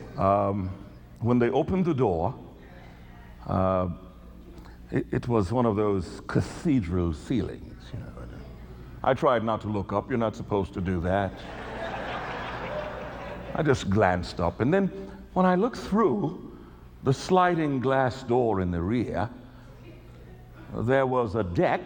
When they opened the door, it was one of those cathedral ceilings, you know. I tried not to look up. You're not supposed to do that. I just glanced up, and then when I looked through the sliding glass door in the rear, there was a deck,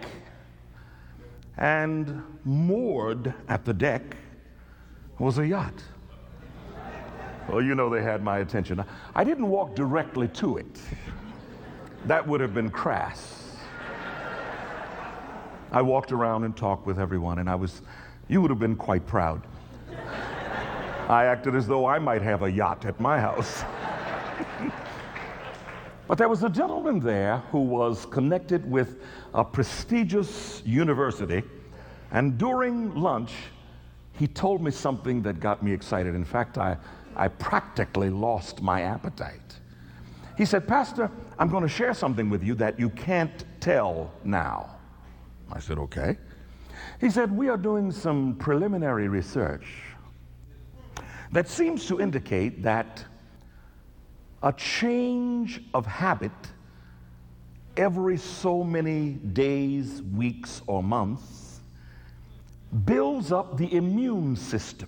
and moored at the deck was a yacht. Well, you know, they had my attention. I didn't walk directly to it. That would have been crass. I walked around and talked with everyone, and you would have been quite proud. I acted as though I might have a yacht at my house. But there was a gentleman there who was connected with a prestigious university, and during lunch, he told me something that got me excited. In fact, I practically lost my appetite. He said, "Pastor, I'm going to share something with you that you can't tell now." I said, "Okay." He said, "We are doing some preliminary research that seems to indicate that a change of habit every so many days, weeks, or months builds up the immune system."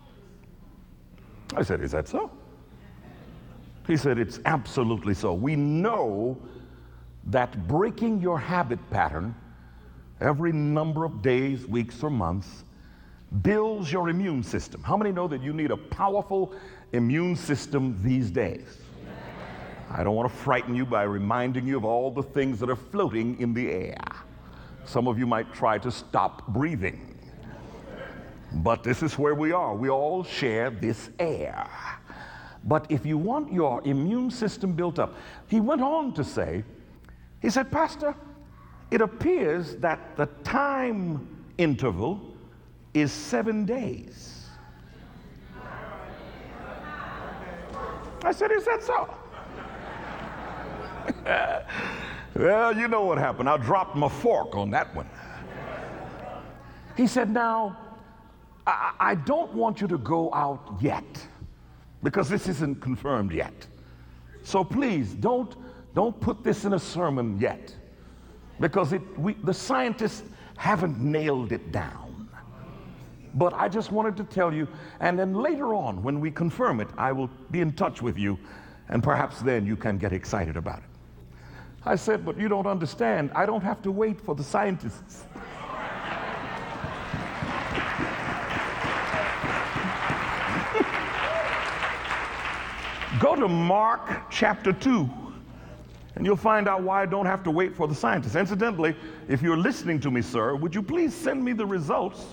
I said, "Is that so?" He said, "It's absolutely so. We know that breaking your habit pattern every number of days, weeks, or months builds your immune system." How many know that you need a powerful immune system these days? I don't want to frighten you by reminding you of all the things that are floating in the air. Some of you might try to stop breathing. But this is where we are. We all share this air. But if you want your immune system built up, he went on to say, he said, "Pastor, it appears that the time interval is 7 days." I said, "Is that so?" Well, you know what happened. I dropped my fork on that one. He said, "Now, I don't want you to go out yet, because this isn't confirmed yet. So please, don't put this in a sermon yet, because the scientists haven't nailed it down. But I just wanted to tell you, and then later on, when we confirm it, I will be in touch with you, and perhaps then you can get excited about it." I said, "But you don't understand. I don't have to wait for the scientists." Go to Mark chapter 2, and you'll find out why I don't have to wait for the scientists. Incidentally, if you're listening to me, sir, would you please send me the results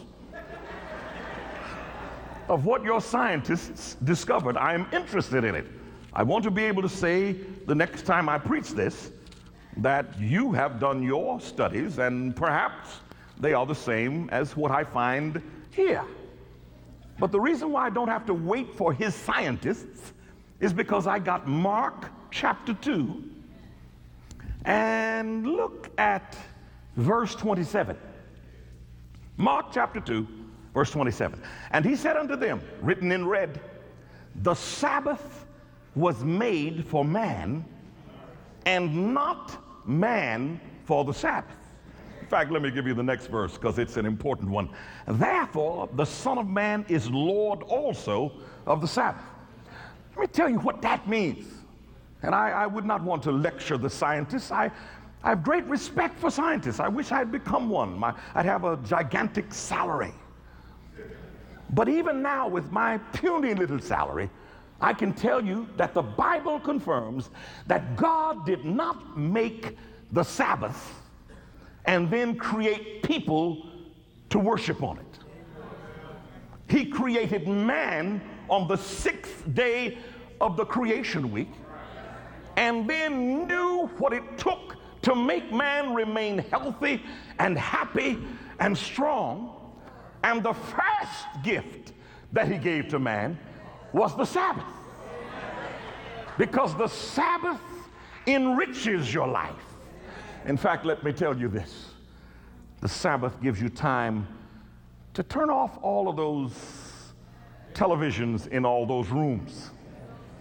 of what your scientists discovered? I am interested in it. I want to be able to say the next time I preach this that you have done your studies, and perhaps they are the same as what I find here. But the reason why I don't have to wait for his scientists is because I got Mark chapter 2, and look at verse 27. Mark chapter 2, verse 27. "And he said unto them," written in red, "the Sabbath was made for man, and not man for the Sabbath." In fact, let me give you the next verse, because it's an important one. "Therefore the Son of Man is Lord also of the Sabbath." Let me tell you what that means. And I would not want to lecture the scientists. I have great respect for scientists. I wish I had become one. I'd have a gigantic salary. But even now, with my puny little salary, I can tell you that the Bible confirms that God did not make the Sabbath and then create people to worship on it. He created man on the 6th day of the creation week, and then knew what it took to make man remain healthy and happy and strong. And the first gift that he gave to man was the Sabbath, because the Sabbath enriches your life. In fact, let me tell you this: the Sabbath gives you time to turn off all of those televisions in all those rooms.